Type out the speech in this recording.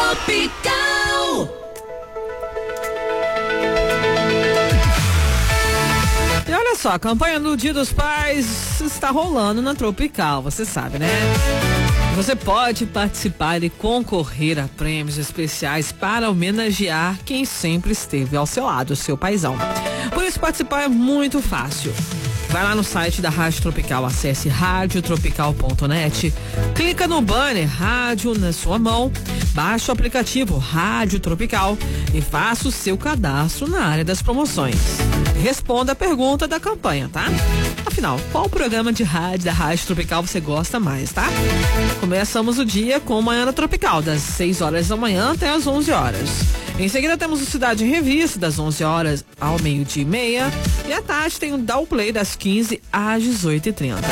Tropical. E olha só, a campanha do Dia dos Pais está rolando na Tropical, você sabe, né? Você pode participar e concorrer a prêmios especiais para homenagear quem sempre esteve ao seu lado, o seu paizão. Por isso, participar é muito fácil. Vai lá no site da Rádio Tropical, acesse radiotropical.net, clica no banner Rádio na sua mão, baixa o aplicativo Rádio Tropical e faça o seu cadastro na área das promoções. Responda a pergunta da campanha, tá? Afinal, qual programa de rádio da Rádio Tropical você gosta mais, tá? Começamos o dia com Manhã Tropical, das 6 horas da manhã até as 11 horas. Em seguida temos o Cidade em Revista, das 11 horas ao 12:30. E à tarde tem o Dá o Play, das 15 às 18:30.